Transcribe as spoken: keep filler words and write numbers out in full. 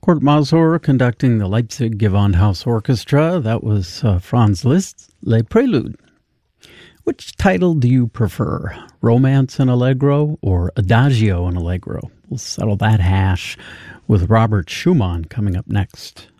Kurt Masur conducting the Leipzig Gewandhaus Orchestra. That was uh, Franz Liszt's Les Préludes. Which title do you prefer, Romance in Allegro or Adagio in Allegro? We'll settle that hash with Robert Schumann coming up next.